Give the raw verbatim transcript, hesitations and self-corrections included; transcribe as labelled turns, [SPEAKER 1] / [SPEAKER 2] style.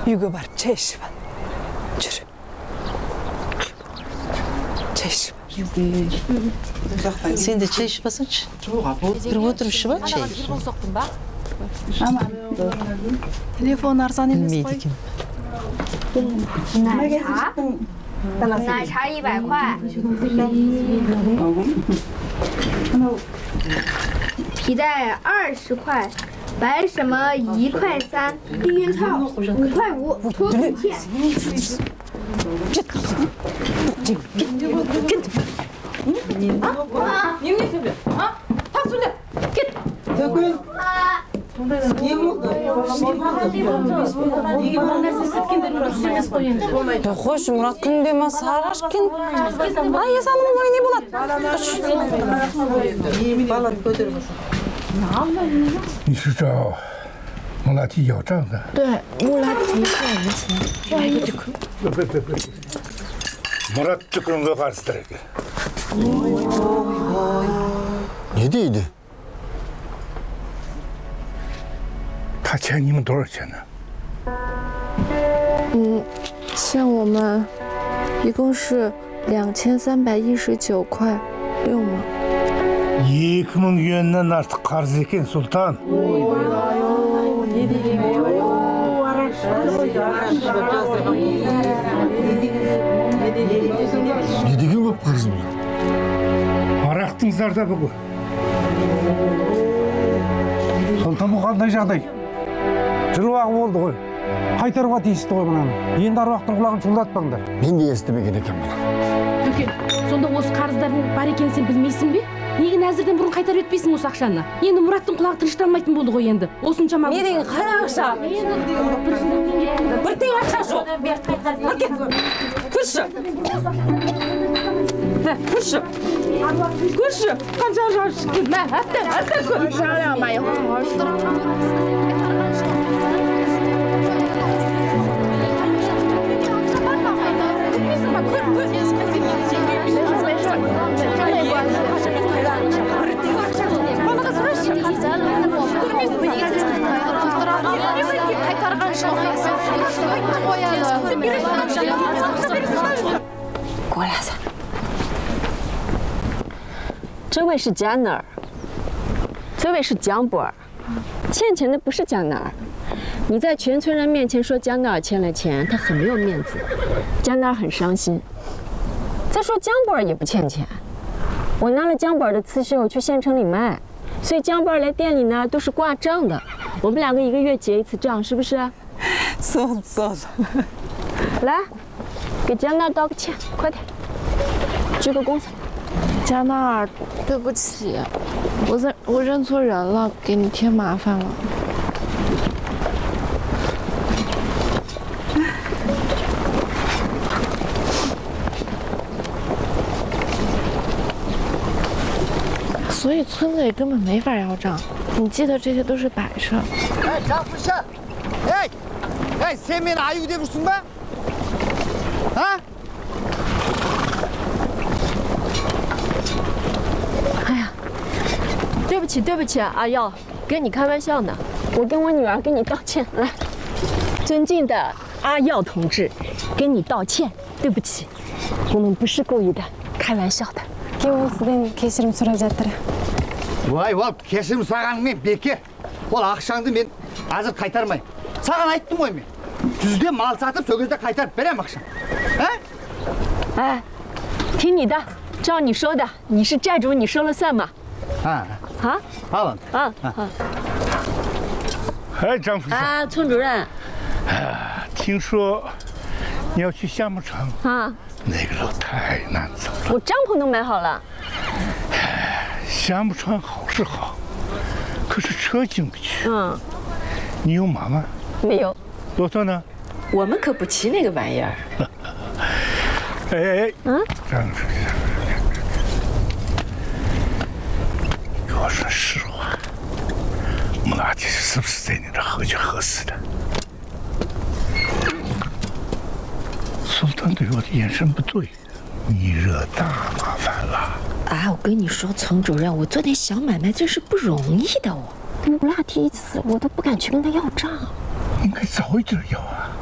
[SPEAKER 1] Үйге барып çay ішіп ал. Жүр. Çay ішіп ал.
[SPEAKER 2] Sen de çay içip alsınçı. Bir oturup içip al çay.
[SPEAKER 1] Telefon arзан емес
[SPEAKER 2] Bilmeydi
[SPEAKER 1] қой.
[SPEAKER 2] kim.
[SPEAKER 3] 奶茶，奶茶一百块，皮带二十块，白什么一块三，避孕套五块五，脱骨片。
[SPEAKER 1] Қойшы, Мұрат күнде ма сараш кен. Ай, есалымың ой не болады?
[SPEAKER 4] 你是找穆拉提要账的？
[SPEAKER 5] 对，穆拉提是我们钱。哎呦，
[SPEAKER 4] 别别别别！穆拉这个人个还是这个。
[SPEAKER 6] Ne değildi?
[SPEAKER 4] 他欠你们多少钱呢？
[SPEAKER 5] 嗯，欠我们一共是两千三百一十九块六毛。
[SPEAKER 4] екі мың юаннан артық қарыз екен, Сұлтан.
[SPEAKER 6] Ne деген көп қарыз бұл?
[SPEAKER 4] Арақтың зардабы ғой.
[SPEAKER 7] Сұлтан, бұл қандай жағдай? Жыл уақы болды ғой. Қайтаруға тиісті ғой мынаны. Енді аруақтың құлағын шулатпаңдар.
[SPEAKER 6] Ben de естімеген екенмін.
[SPEAKER 8] Төкен, сонда осы қарыздардың бар екенін сен білмейсің бе? Неге нәзірден бұрын қайтарып өтпейсің осы ақшаны? Енді Мұраттың құлағы тынышталмайтын болды ғой енді. Осыншама.
[SPEAKER 1] Не деген қара ақша? Бір тиын ақша жоқ. Әкет. Көрші. Көрші. Көрші. Қанша жар шыққан? Мә, әтті, әтті көр.
[SPEAKER 5] Жарамай,
[SPEAKER 9] 过来噻。这位是贾哪儿，这位是江波儿，欠钱的不是江哪儿。你在全村人面前说江哪儿欠了钱，他很没有面子，江哪儿很伤心。再说江波儿也不欠钱，我拿了江波儿的刺绣去县城里卖，所以江波儿来店里呢都是挂账的。我们两个一个月结一次账，是不是？
[SPEAKER 1] 算算。
[SPEAKER 9] 来，给江那儿道个歉，快点，鞠个躬。
[SPEAKER 5] 加纳尔，对不起，我在我认错人了，给你添麻烦了。所以村子里根本没法要账，你记得这些都是摆设。
[SPEAKER 6] 哎，张福生，哎，哎，sen beni ayı ödevursun be? Ha?
[SPEAKER 9] 哎呀，对不起，对不起，阿耀，跟你开玩笑呢。我跟我女儿跟你道歉，来，尊敬的阿耀同志，跟你道歉，对不起，我们不是故意的，开玩笑的。
[SPEAKER 1] Ол сізден кешірім сұрап жатыр.
[SPEAKER 6] Vay vay, кешірім сұрағаныңмен бекер. Ол ақшаңды мен азыр қайтармай. Саған айттым ғой мен. Жүзде мал сатып, сол кезде қайтарып берем ақшам. А?
[SPEAKER 9] 哎，听你的，照你说的，你是债主，你说了算嘛。
[SPEAKER 6] 啊
[SPEAKER 9] 啊，
[SPEAKER 6] 好了。
[SPEAKER 9] 啊啊。
[SPEAKER 4] 哎，张副长。
[SPEAKER 9] 啊，村主任。
[SPEAKER 4] 啊，听说你要去项目城。
[SPEAKER 9] 啊。
[SPEAKER 4] 那个路太难走了，
[SPEAKER 9] 我帐篷都买好了。
[SPEAKER 4] 项目川好是好，可是车进不去。
[SPEAKER 9] 嗯，
[SPEAKER 4] 你有马吗？
[SPEAKER 9] 没有。
[SPEAKER 4] 骆驼呢？
[SPEAKER 2] 我们可不骑那个玩意儿。
[SPEAKER 4] 哎哎哎，
[SPEAKER 9] 嗯，
[SPEAKER 4] 这样说，你给我说实话，穆拉提是不是在你这喝酒喝死的？ 苏丹对我的眼神不对，你惹大麻烦了。
[SPEAKER 2] 啊，我跟你说，村主任，我做点小买卖真是不容易的。我
[SPEAKER 9] 穆拉提一死，我都不敢去跟他要账。
[SPEAKER 4] 应该早一点要啊。